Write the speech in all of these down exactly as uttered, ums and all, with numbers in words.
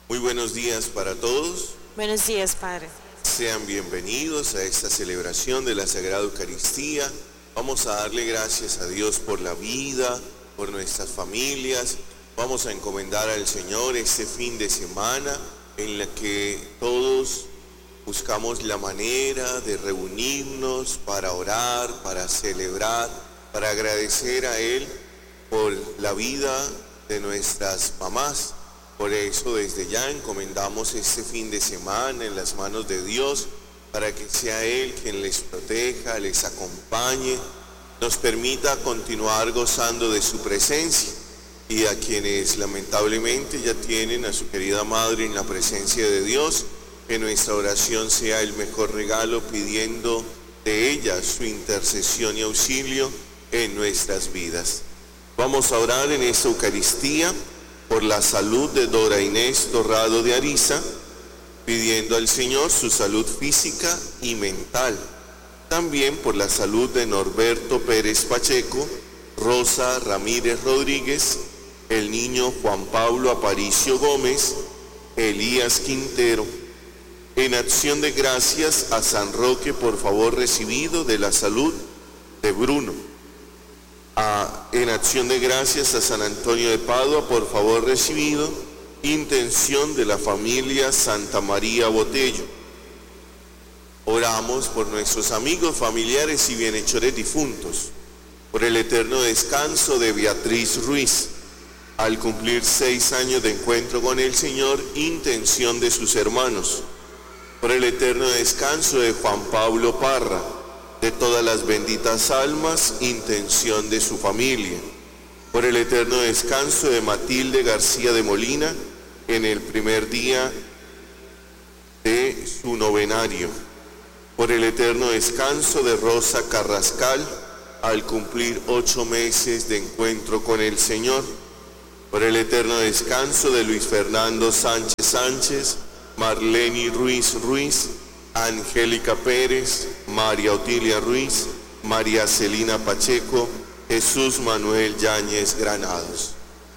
Muy buenos días para todos. Buenos días, Padre. Sean bienvenidos a esta celebración de la Sagrada Eucaristía. Vamos a darle gracias a Dios por la vida, por nuestras familias. Vamos a encomendar al Señor este fin de semana en la que todos buscamos la manera de reunirnos para orar, para celebrar, para agradecer a Él por la vida de nuestras mamás. Por eso desde ya encomendamos este fin de semana en las manos de Dios para que sea Él quien les proteja, les acompañe, nos permita continuar gozando de su presencia, y a quienes lamentablemente ya tienen a su querida madre en la presencia de Dios, que nuestra oración sea el mejor regalo, pidiendo de ella su intercesión y auxilio en nuestras vidas. Vamos a orar en esta Eucaristía por la salud de Dora Inés Torrado de Ariza, pidiendo al Señor su salud física y mental. También por la salud de Norberto Pérez Pacheco, Rosa Ramírez Rodríguez, el niño Juan Pablo Aparicio Gómez, Elías Quintero. En acción de gracias a San Roque por favor recibido de la salud de Bruno. A, en acción de gracias a San Antonio de Padua por favor recibido, intención de la familia Santa María Botello. Oramos por nuestros amigos, familiares y bienhechores difuntos, por el eterno descanso de Beatriz Ruiz, al cumplir seis años de encuentro con el Señor, intención de sus hermanos, por el eterno descanso de Juan Pablo Parra, de todas las benditas almas, intención de su familia, por el eterno descanso de Matilde García de Molina en el primer día de su novenario, por el eterno descanso de Rosa Carrascal al cumplir ocho meses de encuentro con el Señor, por el eterno descanso de Luis Fernando Sánchez Sánchez, Marleni Ruiz Ruiz, Angélica Pérez, María Otilia Ruiz, María Celina Pacheco, Jesús Manuel Yáñez Granados.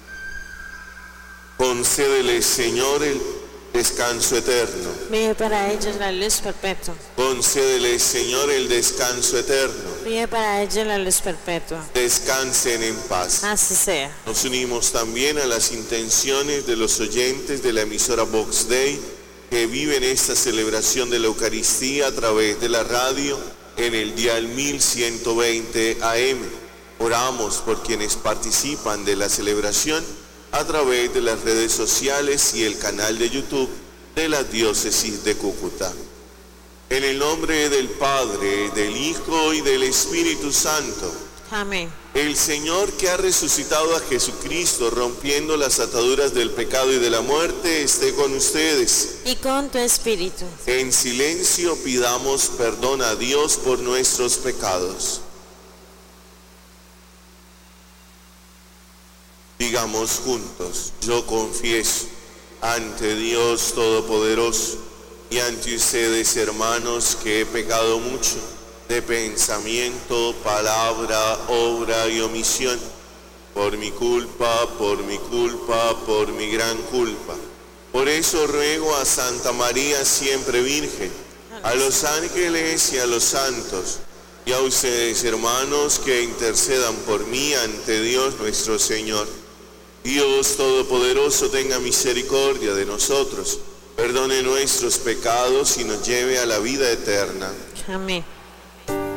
Concédele, Señor, el descanso eterno. Pide para ellos la luz perpetua. Concédele, Señor, el descanso eterno. Pide para ellos la luz perpetua. Descansen en paz. Así sea. Nos unimos también a las intenciones de los oyentes de la emisora Vox Dei que viven esta celebración de la Eucaristía a través de la radio en el dial mil ciento veinte A M. Oramos por quienes participan de la celebración a través de las redes sociales y el canal de YouTube de la Diócesis de Cúcuta. En el nombre del Padre, del Hijo y del Espíritu Santo. Amén. El Señor, que ha resucitado a Jesucristo, rompiendo las ataduras del pecado y de la muerte, esté con ustedes. Y con tu espíritu. En silencio pidamos perdón a Dios por nuestros pecados. Digamos juntos: yo confieso ante Dios Todopoderoso y ante ustedes, hermanos, que he pecado mucho de pensamiento, palabra, obra y omisión, por mi culpa, por mi culpa, por mi gran culpa. Por eso ruego a Santa María siempre Virgen, a los ángeles y a los santos, y a ustedes, hermanos, que intercedan por mí ante Dios nuestro Señor. Dios Todopoderoso tenga misericordia de nosotros, perdone nuestros pecados y nos lleve a la vida eterna. Amén.